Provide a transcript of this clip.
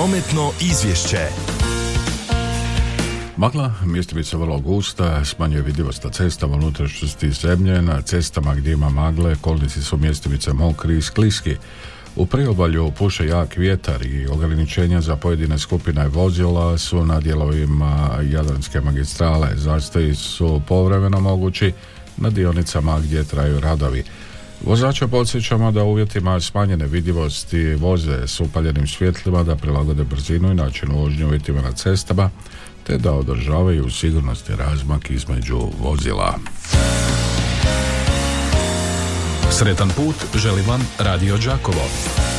Prometno izvješće. Magla, mjestimica vrlo gusta, smanjuje vidljivost na cestama unutrašnjosti zemlje. Na cestama gdje ima magle, kolnici su mjestimice mokri i skliski. U priobalju puše jak vjetar i ograničenja za pojedine skupine vozila su na dijelovima Jadranske magistrale. Zastoji su povremeno mogući na dionicama gdje traju radovi. Vozača podsjećamo da u uvjetima smanjene vidljivosti voze s upaljenim svjetlima, da prilagode brzinu i način vožnje uvjetima na cestama, te da održavaju sigurnosni razmak između vozila. Sretan put želi vam Radio Đakovo.